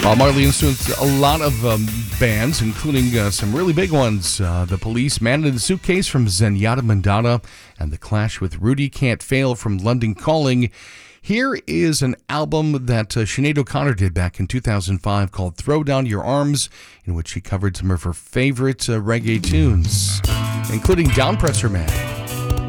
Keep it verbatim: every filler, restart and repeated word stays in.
Uh, Marley influenced a lot of um, bands, including uh, some really big ones. Uh, the Police, Man in the Suitcase from Zenyatta Mondatta, and The Clash with Rudy Can't Fail from London Calling. Here is an album that uh, Sinead O'Connor did back in two thousand five called Throw Down Your Arms, in which she covered some of her favorite uh, reggae tunes, including Downpresser Man.